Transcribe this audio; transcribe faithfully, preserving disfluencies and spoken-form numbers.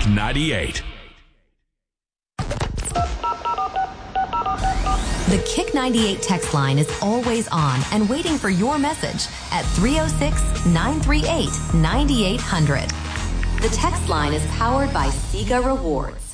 Kick ninety-eight. The Kick ninety-eight text line is always on and waiting for your message at three oh six, nine three eight, nine eight hundred. The text line is powered by Sega Rewards.